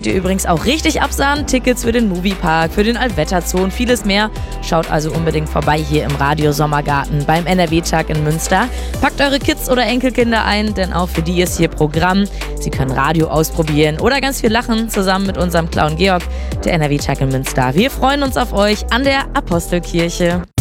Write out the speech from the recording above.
ihr übrigens auch richtig absahen. Tickets für den Moviepark, für den Allwetterzoo und vieles mehr. Schaut also unbedingt vorbei hier im Radio Sommergarten beim NRW-Tag in Münster. Packt eure Kids oder Enkelkinder ein, denn auch für die ist hier Programm. Sie können Radio ausprobieren oder ganz viel lachen, zusammen mit unserem Clown Georg, der NRW-Tag in Münster. Wir freuen uns auf euch an der Apostelkirche.